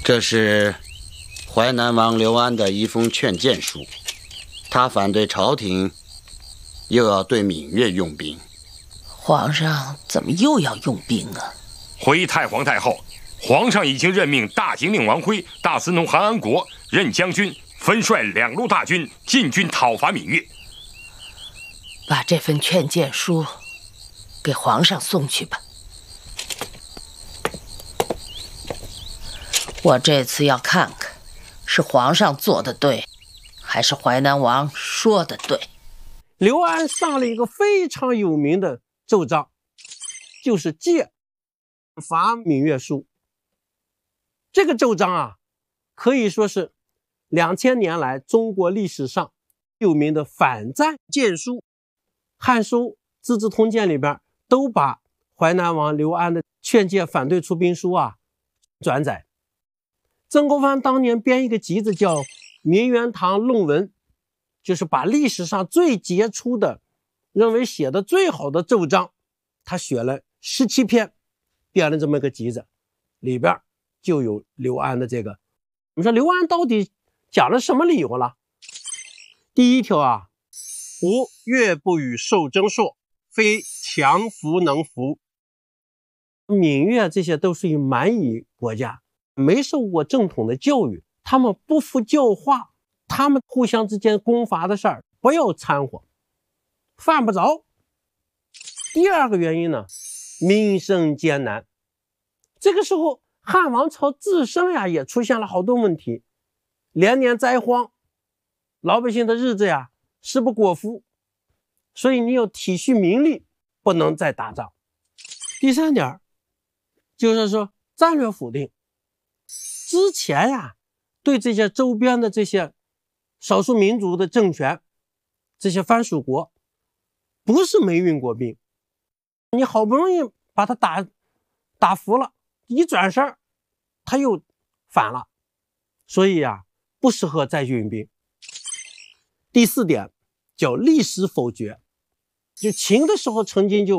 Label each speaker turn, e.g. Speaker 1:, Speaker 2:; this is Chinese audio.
Speaker 1: 这是淮南王刘安的一封劝谏书，他反对朝廷又要对闽越用兵。
Speaker 2: 皇上怎么又要用兵啊？
Speaker 3: 回太皇太后，皇上已经任命大京令王辉、大司农韩安国任将军，分率2路大军进军讨伐闽越。
Speaker 2: 把这份劝谏书给皇上送去吧。我这次要看看，是皇上做的对，还是淮南王说的对。
Speaker 4: 刘安上了一个非常有名的奏章，就是借伐闽越书。这个奏章啊，可以说是2000年来中国历史上有名的反战谏书。《汉书·资治通鉴》里边都把淮南王刘安的劝谏反对出兵书啊转载。曾国藩当年编一个集子叫《明元堂论文》，就是把历史上最杰出的、认为写的最好的奏章，他选了17篇，编了这么一个集子，里边就有刘安的这个。我们说刘安到底讲了什么理由了？第一条啊，吾越不与受征硕，非强服能服。闽越这些都是以蛮夷国家，没受过正统的教育，他们不服教化，他们互相之间攻伐的事儿不要掺和，犯不着。第二个原因呢，民生艰难。这个时候汉王朝自身呀也出现了好多问题，连年灾荒，老百姓的日子呀食不果腹，所以你要体恤民力，不能再打仗。第三点就是说战略否定。之前呀对这些周边的这些少数民族的政权，这些藩属国不是没运过兵，你好不容易把他打服了，一转身他又反了，所以呀不适合再运兵。第四点叫历史否决，就秦的时候曾经就